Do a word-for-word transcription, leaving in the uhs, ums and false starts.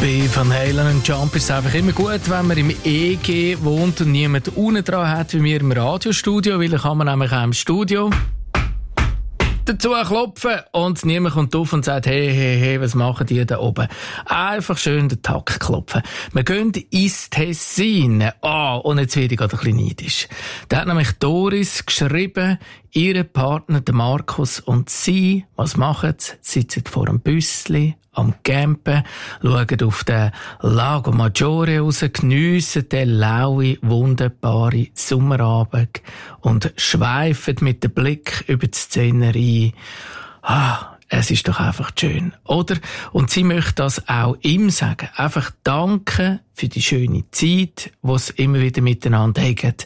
Bei Van Halen und Jump ist es einfach immer gut, wenn man im E G wohnt und niemand unten dran hat, wie wir im Radiostudio, weil dann kann man nämlich auch im Studio dazu klopfen und niemand kommt auf und sagt, hey, hey, hey, was machen die da oben? Einfach schön den Takt klopfen. Wir gehen ins Tessin. Ah, und jetzt werde ich gerade ein bisschen neidisch. Da hat nämlich Doris geschrieben, ihre Partner, der Markus und sie, was machen sie? Sitzen vor einem Büssli am Campen, schauen auf den Lago Maggiore raus, geniessen den lauen, wunderbaren Sommerabend und schweifen mit dem Blick über die Szenerie. Ah, es ist doch einfach schön, oder? Und sie möchte das auch ihm sagen. Einfach danken für die schöne Zeit, die sie immer wieder miteinander haben.